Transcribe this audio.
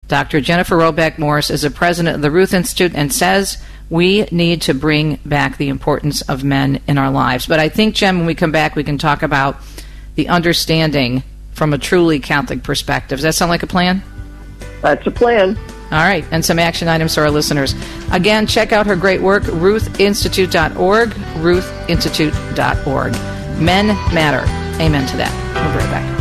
Dr. Jennifer Roback Morse is the president of the Ruth Institute and says we need to bring back the importance of men in our lives. But I think, Jen, when we come back, we can talk about the understanding from a truly Catholic perspective. Does that sound like a plan? That's a plan. All right, and some action items for our listeners. Again, check out her great work, ruthinstitute.org, ruthinstitute.org. Men matter. Amen to that. We'll be right back.